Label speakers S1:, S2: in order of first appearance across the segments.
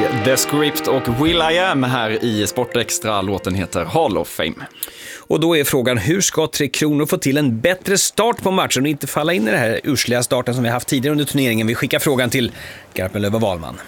S1: The Script och will.i.am här i Sportextra. Låten heter Hall of Fame.
S2: Och då är frågan, hur ska Tre Kronor få till en bättre start på matchen och inte falla in i den här ursliga starten som vi haft tidigare under turneringen? Vi skickar frågan till Garpenlöv och Wahlman.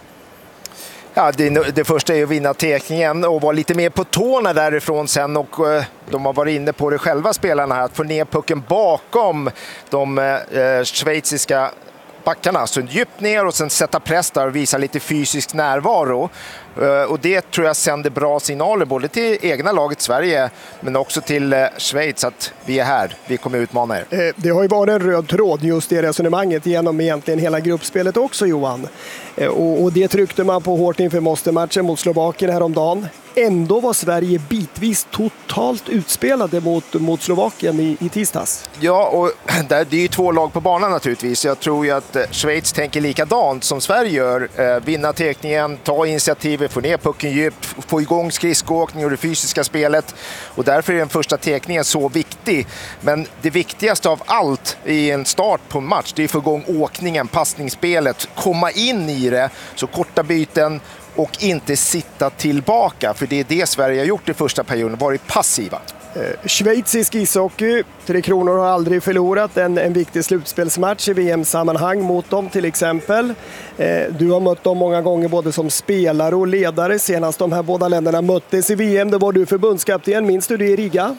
S3: Ja, det första är att vinna tekningen och vara lite mer på tårna därifrån sen, och de har varit inne på det själva, spelarna här, att få ner pucken bakom de schweiziska backarna, så djupt ner och sen sätta press där och visa lite fysisk närvaro. Och det tror jag sänder bra signaler både till egna laget Sverige men också till Schweiz, att vi är här, vi kommer utmana er.
S4: Det har ju varit en röd tråd just det resonemanget genom egentligen hela gruppspelet också, Johan. Och det tryckte man på hårt inför måste-matchen mot Slovakien häromdagen. Ändå var Sverige bitvis totalt utspelade mot Slovakien i tisdags.
S3: Ja, och det är ju två lag på banan naturligtvis. Jag tror ju att Schweiz tänker likadant som Sverige gör. Vinna tekningen, ta initiativet, få ner pucken djupt, få igång skridskoåkning och det fysiska spelet. Och därför är den första tekningen så viktig. Men det viktigaste av allt i en start på en match, det är att få igång åkningen, passningsspelet, komma in i det, så korta byten och inte sitta tillbaka, för det är det Sverige har gjort i första perioden, varit passiva.
S4: Schweizisk ishockey, Tre Kronor har aldrig förlorat en viktig slutspelsmatch i VM-sammanhang mot dem till exempel. Du har mött dem många gånger både som spelare och ledare. Senast de här båda länderna möttes i VM, det var du förbundskapten. Minns du det i Riga?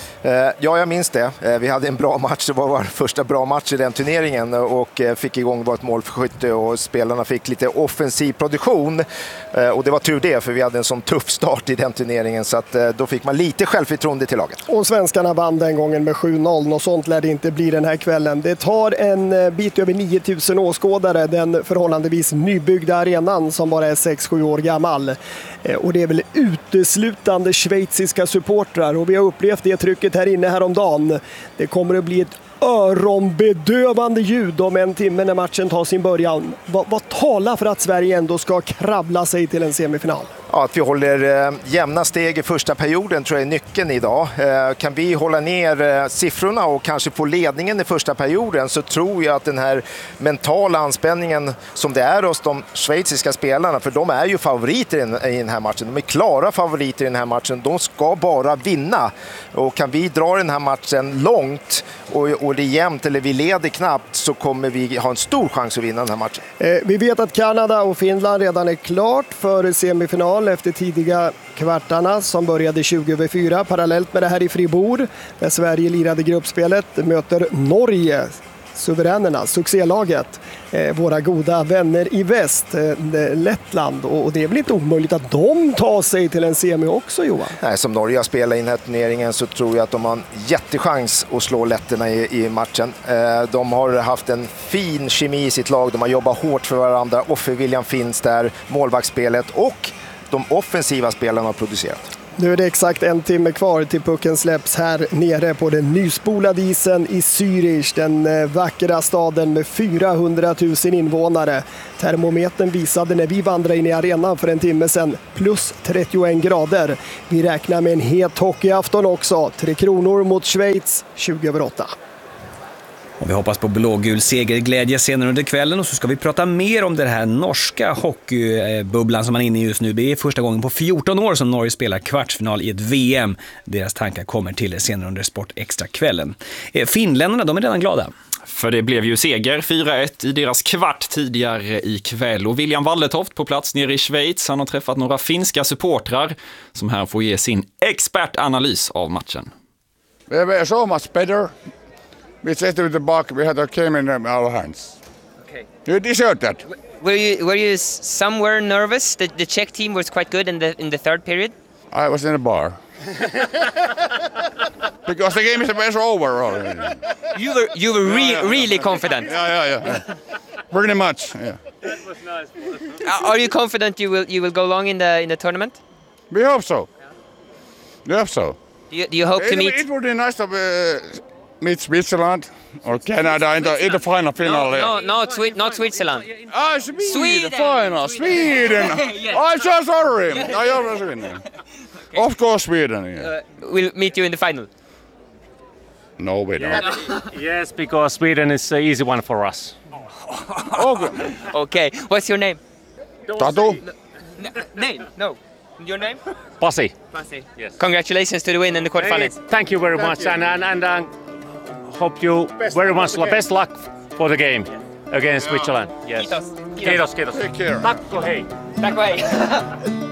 S3: Ja, jag minns det. Vi hade en bra match. Det var vår första bra match i den turneringen och fick igång vårt målskytte och spelarna fick lite offensiv produktion. Och det var tur det, för vi hade en sån tuff start i den turneringen, så att då fick man lite självförtroende till laget.
S4: Och svenskarna vann den gången med 7-0. Och sånt lär det inte bli den här kvällen. Det tar en bit över 9000 åskådare, den förhållandevis nybyggda arenan som bara är 6-7 år gammal. Och det är väl uteslutande schweiziska supportrar, och vi har upplevt det trycket här inne häromdagen. Det kommer att bli ett öronbedövande ljud om en timme när matchen tar sin början. Vad talar för att Sverige ändå ska krabbla sig till en semifinal?
S3: Ja, att vi håller jämna steg i första perioden tror jag är nyckeln idag. Kan vi hålla ner siffrorna och kanske få ledningen i första perioden, så tror jag att den här mentala anspänningen som det är hos de schweiziska spelarna, för de är ju favoriter i den här matchen. De är klara favoriter i den här matchen. De ska bara vinna. Och kan vi dra den här matchen långt och det är jämnt eller vi leder knappt, så kommer vi ha en stor chans att vinna den här matchen.
S4: Vi vet att Kanada och Finland redan är klart för semifinal efter tidiga kvartarna som började 20:04. Parallellt med det här i Fribourg, där Sverige lirade gruppspelet, möter Norge, suveränerna, succélaget, våra goda vänner i väst, Lettland, och det är väl inte omöjligt att de tar sig till en semi också, Johan?
S3: Nej, som Norge har spelat i den här turneringen så tror jag att de har en jättechans att slå letterna i matchen. De har haft en fin kemi i sitt lag, de har jobbat hårt för varandra, offerviljan finns där, målvaktsspelet och de offensiva spelarna har producerat.
S4: Nu är det exakt en timme kvar till pucken släpps här nere på den nyspolade isen i Zürich, den vackra staden med 400 000 invånare. Termometern visade när vi vandrade in i arenan för en timme sedan plus 31 grader. Vi räknar med en het hockeyafton också. Tre Kronor mot Schweiz 20:08.
S2: Och vi hoppas på blågul segerglädje senare under kvällen, och så ska vi prata mer om den här norska hockeybubblan som man är inne i just nu. Det är första gången på 14 år som Norge spelar kvartsfinal i ett VM. Deras tankar kommer till senare under Sportextra-kvällen. Finländarna, de är redan glada.
S1: För det blev ju seger 4-1 i deras kvart tidigare i kväll. Och William Walletoft på plats nere i Schweiz, han har träffat några finska supportrar som här får ge sin expertanalys av matchen.
S5: We were so much better. We said to the buck, we had a game in our hands.
S6: Okay.
S5: You deserve that.
S6: Were you somewhere nervous? The Czech team was quite good in the third period.
S5: I was in a bar. Because the game is over already.
S6: You were really confident.
S5: Yeah. Pretty much. Yeah.
S6: Are you confident you will go long in the tournament?
S5: We hope so. We hope so.
S6: Do you hope to meet?
S5: It would be nice to meet Switzerland or Canada in the final.
S6: Not Switzerland.
S5: Sweden. Final. Sweden. Yes. I'm so sorry. Sweden. Okay. Of course, Sweden. Yeah.
S6: We'll meet you in the final.
S5: No, we don't.
S7: Yes, because Sweden is an easy one for us.
S5: Okay.
S6: Okay. What's your name?
S5: Tatu.
S6: Name? No. Your name?
S7: Pasi.
S6: Pasi.
S7: Yes.
S6: Congratulations to the win in the quarterfinals.
S7: Thank you very much, and hope you very much best luck for the game against Switzerland. Yes.
S6: Kiitos.
S7: Kiitos.
S5: Take care.
S7: Tack och hej.
S6: Tack och hej.